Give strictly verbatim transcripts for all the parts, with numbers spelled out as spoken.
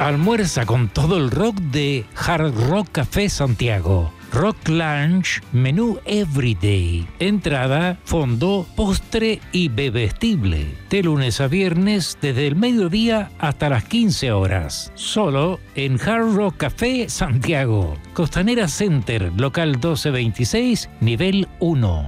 Almuerza con todo el rock de Hard Rock Café Santiago. Rock Lunch, menú Everyday. Entrada, fondo, postre y bebestible. De lunes a viernes, desde el mediodía hasta las quince horas. Solo en Hard Rock Café Santiago. Costanera Center, local doce veintiséis, nivel uno.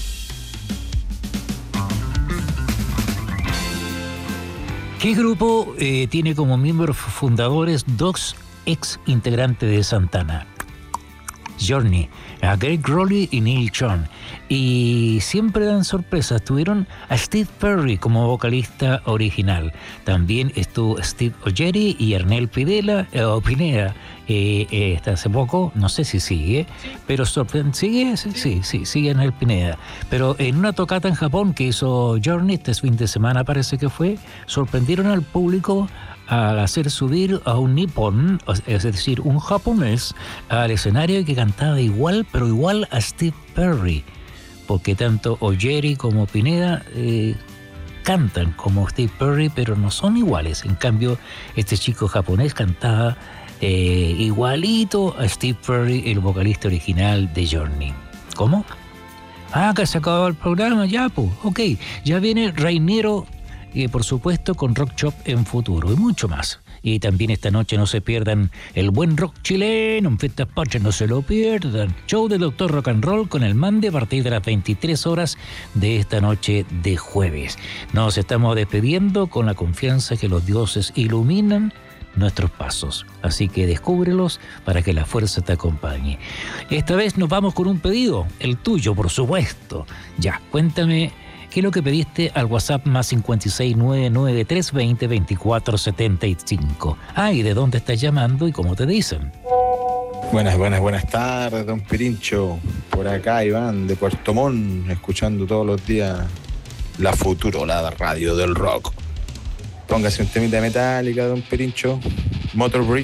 ¿Qué grupo eh, tiene como miembros fundadores dos ex integrantes de Santana? Journey, a Gary Crowley y Neil Young. Y siempre dan sorpresas. Tuvieron a Steve Perry como vocalista original. También estuvo Steve O'Jerry y Ernel Pidela, eh, o Pineda. Eh, eh, hasta hace poco, no sé si sigue, pero sorprende. ¿Sigue? Sí, sí, sí, sigue Ernel Pineda. Pero en una tocata en Japón que hizo Journey este fin de semana, parece que fue, sorprendieron al público al hacer subir a un nipón, es decir, un japonés, al escenario que cantaba igual, pero igual a Steve Perry, porque tanto O'Jerry como Pineda eh, cantan como Steve Perry, pero no son iguales. En cambio, este chico japonés cantaba eh, igualito a Steve Perry, el vocalista original de Journey. ¿Cómo? Ah, que se acabó el programa, ya, pues, ok, ya viene Reinero, y por supuesto con Rock Shop en futuro y mucho más. Y también esta noche no se pierdan el buen rock chileno en Fiestas Patrias, no se lo pierdan. Show de Doctor Rock and Roll con el Mande a partir de las veintitrés horas de esta noche de jueves. Nos estamos despidiendo con la confianza que los dioses iluminan nuestros pasos, así que descúbrelos para que la fuerza te acompañe. Esta vez nos vamos con un pedido, el tuyo por supuesto. Ya, cuéntame ¿qué es lo que pediste al WhatsApp más cinco seis nueve nueve tres dos cero dos cuatro siete cinco? Ah, ¿y de dónde estás llamando y cómo te dicen? Buenas, buenas, buenas tardes, don Pirincho. Por acá, Iván, de Puerto Montt, escuchando todos los días la Futurola radio del rock. Póngase un temita metálica, don Pirincho. Motor Break.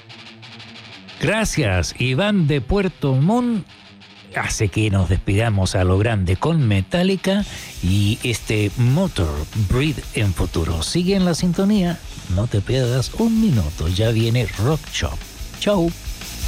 Gracias, Iván de Puerto Montt. Hace que nos despidamos a lo grande con Metallica y este Motor Breed en futuro. Sigue en la sintonía, no te pierdas un minuto, ya viene Rock Shop. Chau.